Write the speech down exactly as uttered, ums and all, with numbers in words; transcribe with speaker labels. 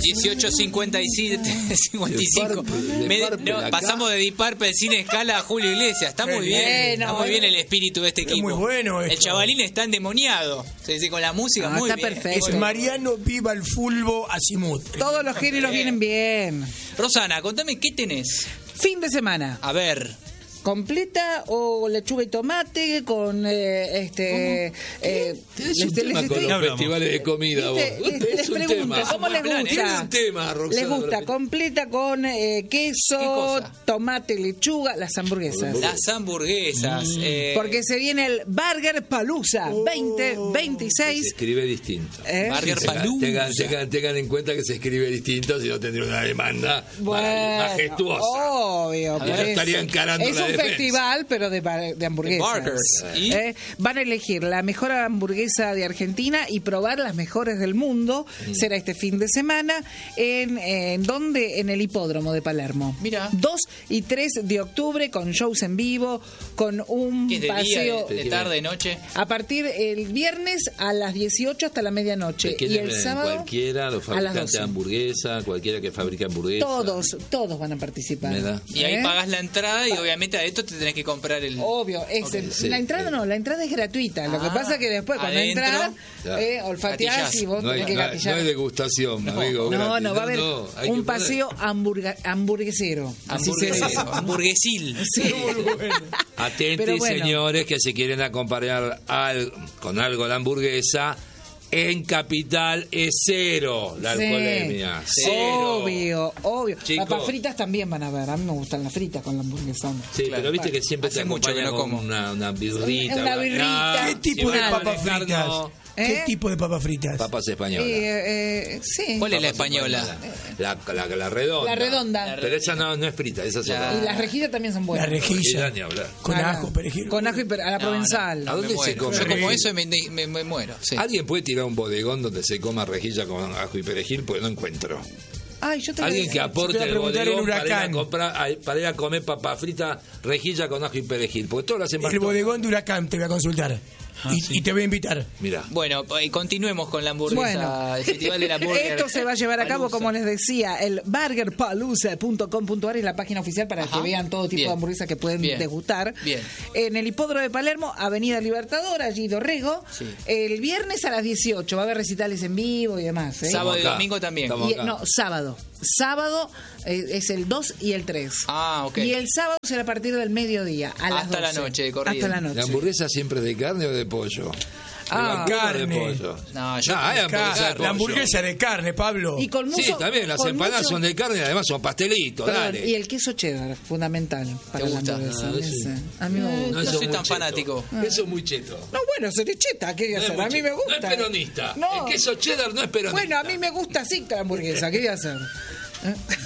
Speaker 1: dieciocho cincuenta y siete cincuenta y cinco. Me, no, pasamos de Deep Purple sin escala a Julio Iglesias. Está muy bien.
Speaker 2: Bueno,
Speaker 1: está muy bien el espíritu de este
Speaker 3: es
Speaker 1: equipo.
Speaker 3: muy bueno esto.
Speaker 1: El chavalín está endemoniado. Se dice con la música
Speaker 2: No,
Speaker 1: muy
Speaker 2: está
Speaker 1: bien.
Speaker 2: perfecto.
Speaker 3: Es Mariano Viva el Fulbo Asimut.
Speaker 2: Todos los géneros vienen bien.
Speaker 1: Rosana, contame qué tenés.
Speaker 2: Fin de semana.
Speaker 1: A ver.
Speaker 2: Completa o lechuga y tomate con eh, este eh,
Speaker 4: Tenés un
Speaker 2: les-
Speaker 4: tema
Speaker 2: les
Speaker 4: con
Speaker 2: estoy-
Speaker 4: los festivales de comida, vos.
Speaker 2: ¿Viste?
Speaker 4: Vos
Speaker 2: Les,
Speaker 4: tenés
Speaker 2: les
Speaker 4: un
Speaker 2: pregunto,
Speaker 4: tema.
Speaker 2: ¿cómo les
Speaker 1: Plan, ¿eh?
Speaker 2: gusta?
Speaker 4: Tiene un tema, Roxana.
Speaker 2: Les gusta completa con eh, queso,
Speaker 1: ¿Qué cosa?
Speaker 2: tomate, lechuga, las hamburguesas.
Speaker 1: Las hamburguesas. eh,
Speaker 2: Porque se viene el Burger Palooza veinte
Speaker 4: Se
Speaker 2: veintiséis.
Speaker 4: escribe distinto.
Speaker 2: ¿eh?
Speaker 1: Burger
Speaker 4: Tengan,
Speaker 1: Palooza.
Speaker 4: tengan, tengan- tengan en cuenta que se escribe distinto, si no tendría una demanda
Speaker 2: Bueno,
Speaker 4: majestuosa.
Speaker 2: obvio.
Speaker 4: Y
Speaker 2: por
Speaker 4: ya
Speaker 2: eso.
Speaker 4: estarían encarando
Speaker 2: es
Speaker 4: la
Speaker 2: un
Speaker 4: defensa.
Speaker 2: festival, pero de, bar- de hamburguesas.
Speaker 1: De burgers. ¿Y?
Speaker 2: Eh, Van a elegir la mejor hamburguesa de Argentina y probar las mejores del mundo.
Speaker 4: Mm.
Speaker 2: Será este fin de semana. ¿En, en dónde? En el hipódromo de Palermo.
Speaker 1: Mira.
Speaker 2: dos y tres de octubre con shows en vivo, con un
Speaker 1: ¿Qué es de
Speaker 2: paseo.
Speaker 1: día, de, de tarde, de noche?
Speaker 2: A partir el viernes a las dieciocho hasta la medianoche.
Speaker 4: ¿De qué
Speaker 2: Y el
Speaker 4: deben?
Speaker 2: sábado
Speaker 4: Cualquiera, los
Speaker 2: a las
Speaker 4: fabricantes de
Speaker 2: doce.
Speaker 4: hamburguesa, cualquiera que fabrica hamburguesa.
Speaker 2: Todos, todos van a participar.
Speaker 4: Me da.
Speaker 1: Y ahí
Speaker 2: ¿Eh?
Speaker 1: pagás la entrada y obviamente a esto te tenés que comprar el...
Speaker 2: Obvio, es
Speaker 1: Ok,
Speaker 2: el-
Speaker 4: sí,
Speaker 2: la entrada
Speaker 4: eh.
Speaker 2: no, la entrada es gratuita. Lo que
Speaker 1: Ah,
Speaker 2: pasa que después cuando
Speaker 1: adentro,
Speaker 2: entras,
Speaker 4: ya.
Speaker 2: eh, olfateás
Speaker 1: Gatillás.
Speaker 2: y vos
Speaker 4: No hay,
Speaker 2: tenés que
Speaker 4: no hay-
Speaker 2: gatillar.
Speaker 4: no hay degustación, amigo.
Speaker 2: No,
Speaker 4: gratis.
Speaker 2: no, va a haber
Speaker 4: no, hay que
Speaker 2: un
Speaker 4: poner-
Speaker 2: paseo hamburga- hamburguesero. Así se dice.
Speaker 1: Hamburguesero, hamburguesil.
Speaker 4: Atentos,
Speaker 2: Pero bueno.
Speaker 4: señores, que se quieren acompañar al- con algo la hamburguesa. En Capital es cero la
Speaker 2: Sí.
Speaker 4: alcoholemia. Cero.
Speaker 2: Obvio, obvio.
Speaker 4: Chicos.
Speaker 2: Papas fritas también van a ver. A mí me gustan las fritas con la hamburguesa.
Speaker 4: Sí,
Speaker 1: Claro.
Speaker 4: pero viste que siempre
Speaker 1: Hace
Speaker 4: te
Speaker 1: mucho que
Speaker 4: acompaña
Speaker 1: no
Speaker 4: con
Speaker 1: como.
Speaker 4: una, una birrita.
Speaker 2: Una
Speaker 4: ¿verdad?
Speaker 2: birrita.
Speaker 3: ¿Qué tipo
Speaker 4: Si
Speaker 3: de
Speaker 4: van a
Speaker 3: papas
Speaker 4: manejar,
Speaker 3: fritas?
Speaker 4: no.
Speaker 3: ¿Qué
Speaker 2: ¿Eh?
Speaker 3: tipo de papas fritas?
Speaker 4: Papas españolas.
Speaker 2: Eh, eh, sí.
Speaker 1: ¿Cuál es la
Speaker 4: Papas
Speaker 1: española?
Speaker 4: españolas. La, la, la redonda.
Speaker 2: La redonda.
Speaker 4: Pero esa no, no es frita, esa es
Speaker 1: La-
Speaker 4: otra.
Speaker 2: Y las rejillas también son
Speaker 3: La
Speaker 2: buenas.
Speaker 3: rejilla.
Speaker 4: Rejilla ni hablar.
Speaker 3: Con
Speaker 2: Ah,
Speaker 3: ajo, perejil.
Speaker 2: Con ajo y per- a la
Speaker 1: No,
Speaker 2: provenzal.
Speaker 1: no,
Speaker 4: ¿A dónde
Speaker 1: me
Speaker 4: se
Speaker 1: muero.
Speaker 4: come?
Speaker 1: Yo como eso y me, me, me muero. Sí.
Speaker 4: ¿Alguien puede tirar un bodegón donde se coma rejilla con ajo y perejil? Porque no encuentro.
Speaker 2: Ay, yo te voy a
Speaker 4: Alguien
Speaker 2: decir-
Speaker 4: que aporte
Speaker 3: Yo te
Speaker 4: el
Speaker 3: voy a preguntar
Speaker 4: bodegón
Speaker 3: el
Speaker 4: para ir, a
Speaker 3: Huracán.
Speaker 4: comprar, a- para ir a comer papa frita, rejilla con ajo y perejil. Porque todas las
Speaker 3: El
Speaker 4: semanas.
Speaker 3: bodegón de Huracán te voy a consultar. y, y te voy a invitar.
Speaker 4: Mira.
Speaker 1: Bueno, eh, continuemos con la hamburguesa.
Speaker 2: Bueno,
Speaker 1: el festival de la hamburguesa.
Speaker 2: esto se va a llevar a cabo,
Speaker 1: Palooza.
Speaker 2: como les decía, el burger palooza punto com punto a r es la página oficial para
Speaker 1: Ajá.
Speaker 2: que vean todo tipo
Speaker 1: Bien.
Speaker 2: de hamburguesas que pueden
Speaker 1: Bien.
Speaker 2: degustar.
Speaker 1: Bien.
Speaker 2: En el hipódromo de Palermo, Avenida Libertador, allí Dorrego.
Speaker 1: Sí.
Speaker 2: El viernes a las dieciocho va a haber recitales en vivo y demás. ¿eh?
Speaker 1: Sábado y
Speaker 4: Acá.
Speaker 1: domingo también.
Speaker 4: Estamos
Speaker 2: Y-
Speaker 4: acá.
Speaker 2: no, sábado. Sábado eh, es el dos y el tres.
Speaker 1: Ah, ok.
Speaker 2: Y el sábado será a partir del mediodía, a las
Speaker 1: Hasta la
Speaker 2: doce.
Speaker 1: noche de corrido.
Speaker 2: Hasta la noche.
Speaker 4: ¿La hamburguesa siempre es de carne o de pollo?
Speaker 2: Ah,
Speaker 4: ¿De vacuno o de
Speaker 3: carne.
Speaker 4: pollo?
Speaker 1: No, yo-
Speaker 4: hay hamburguesa de
Speaker 3: Ca-
Speaker 4: pollo.
Speaker 3: La hamburguesa de carne, Pablo.
Speaker 2: Y con mucho,
Speaker 4: Sí, también, las
Speaker 2: con
Speaker 4: empanadas
Speaker 2: mucho-
Speaker 4: son de carne y además son pastelitos,
Speaker 2: Perdón,
Speaker 4: dale.
Speaker 2: y el queso cheddar, fundamental para la
Speaker 1: gusta?
Speaker 2: hamburguesa.
Speaker 4: Ah, sí.
Speaker 2: ese. A mí me gusta.
Speaker 1: No
Speaker 4: eso
Speaker 1: soy
Speaker 4: es
Speaker 1: tan
Speaker 4: muy
Speaker 1: fanático.
Speaker 4: cheto. Eso es muy cheto.
Speaker 2: No, bueno, se le cheta, ¿qué voy a
Speaker 4: No es
Speaker 2: hacer?
Speaker 4: muy
Speaker 2: A mí me
Speaker 4: cheto.
Speaker 2: gusta.
Speaker 4: No es peronista.
Speaker 2: No.
Speaker 4: El queso cheddar no es peronista.
Speaker 2: Bueno, a mí me gusta así la hamburguesa, ¿qué voy a hacer? ¿Eh?